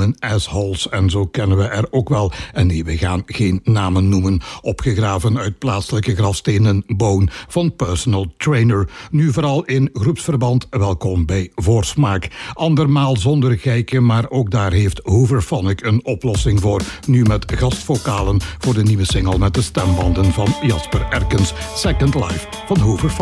en assholes. En zo kennen we er ook wel. En nee, we gaan geen namen noemen. Opgegraven uit plaatselijke grafstenen Bone van Personal Trainer. Nu vooral in groepsverband. Welkom bij Voorsmaak. Andermaal zonder geiken, maar ook daar heeft Hooverphonic een oplossing voor. Nu met gastvokalen voor de nieuwe single met de stembanden van Jasper Erkens. Second Life van Hooverphonic.